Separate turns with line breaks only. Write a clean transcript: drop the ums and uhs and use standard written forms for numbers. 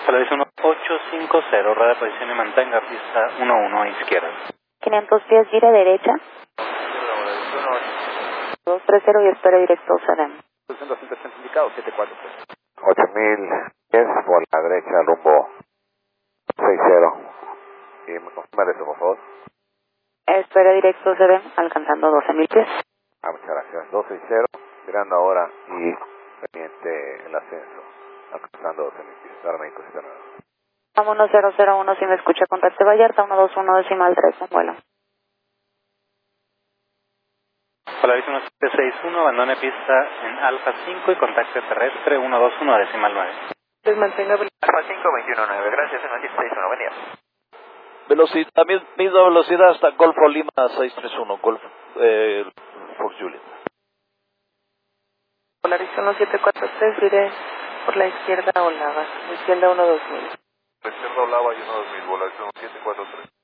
Polaris 1850, rueda de posición y mantenga pista 11 a izquierda.
500 pies, gira derecha. 230 y espera directo Salem.
280 indicado, 743.
8000 pies por la derecha, rumbo 60. Y me confirma eso, por favor.
Espera directo Salem, alcanzando 12.000 pies.
Muchas gracias. 260, mirando ahora y pendiente el ascenso, alcanzando 12.000 pies. Ahora me cosita nueva.
Vámonos 001, si me escucha, contacte Vallarta, 121 decimal 3, en vuelo.
Polaris 1761, abandone pista en Alfa 5 y contacte terrestre 121 decimal 9.
Pues mantenga
Alfa 5, 219, gracias, en 1761, buen día.
Velocidad, misma velocidad hasta Golfo Lima 631, Fox Juliet.
Polaris 1743, gire por la izquierda Olava, izquierda 12000.
Reserva Olava y 12000, Polaris 1743.